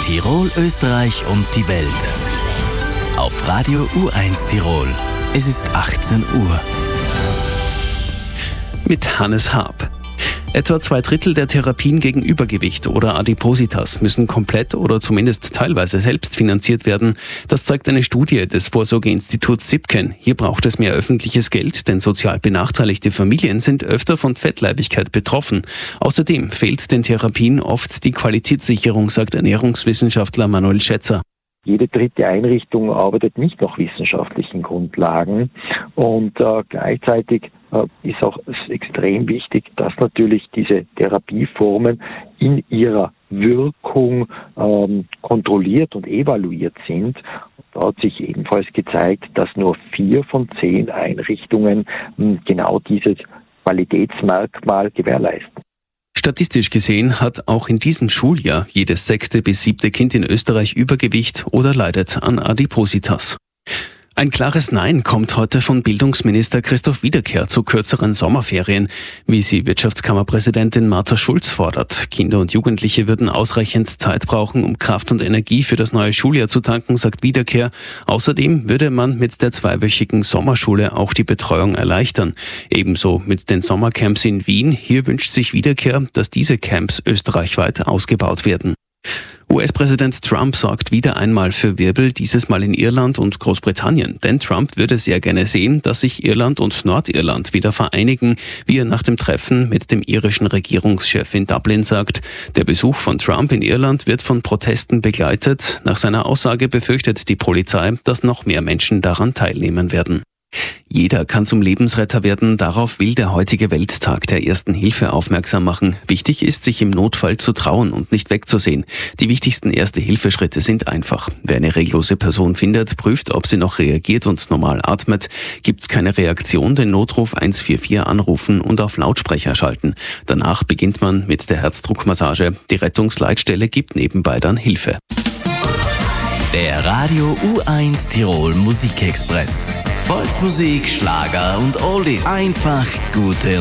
Tirol, Österreich und die Welt. Auf Radio U1 Tirol. Es ist 18 Uhr. Mit Hannes Haab. Etwa 2/3 der Therapien gegen Übergewicht oder Adipositas müssen komplett oder zumindest teilweise selbst finanziert werden. Das zeigt eine Studie des Vorsorgeinstituts Sipken. Hier braucht es mehr öffentliches Geld, denn sozial benachteiligte Familien sind öfter von Fettleibigkeit betroffen. Außerdem fehlt den Therapien oft die Qualitätssicherung, sagt Ernährungswissenschaftler Manuel Schätzer. Jede dritte Einrichtung arbeitet nicht nach wissenschaftlichen Grundlagen und gleichzeitig ist auch extrem wichtig, dass natürlich diese Therapieformen in ihrer Wirkung kontrolliert und evaluiert sind. Da hat sich ebenfalls gezeigt, dass nur 4 von 10 Einrichtungen genau dieses Qualitätsmerkmal gewährleisten. Statistisch gesehen hat auch in diesem Schuljahr jedes 6. bis 7. Kind in Österreich Übergewicht oder leidet an Adipositas. Ein klares Nein kommt heute von Bildungsminister Christoph Wiederkehr zu kürzeren Sommerferien, wie sie Wirtschaftskammerpräsidentin Martha Schulz fordert. Kinder und Jugendliche würden ausreichend Zeit brauchen, um Kraft und Energie für das neue Schuljahr zu tanken, sagt Wiederkehr. Außerdem würde man mit der 2-wöchigen Sommerschule auch die Betreuung erleichtern. Ebenso mit den Sommercamps in Wien. Hier wünscht sich Wiederkehr, dass diese Camps österreichweit ausgebaut werden. US-Präsident Trump sorgt wieder einmal für Wirbel, dieses Mal in Irland und Großbritannien. Denn Trump würde sehr gerne sehen, dass sich Irland und Nordirland wieder vereinigen, wie er nach dem Treffen mit dem irischen Regierungschef in Dublin sagt. Der Besuch von Trump in Irland wird von Protesten begleitet. Nach seiner Aussage befürchtet die Polizei, dass noch mehr Menschen daran teilnehmen werden. Jeder kann zum Lebensretter werden, darauf will der heutige Welttag der Ersten Hilfe aufmerksam machen. Wichtig ist, sich im Notfall zu trauen und nicht wegzusehen. Die wichtigsten Erste-Hilfe-Schritte sind einfach. Wer eine reglose Person findet, prüft, ob sie noch reagiert und normal atmet. Gibt's keine Reaktion, den Notruf 144 anrufen und auf Lautsprecher schalten. Danach beginnt man mit der Herzdruckmassage. Die Rettungsleitstelle gibt nebenbei dann Hilfe. Der Radio U1 Tirol Musikexpress. Volksmusik, Schlager und Oldies. Einfach gute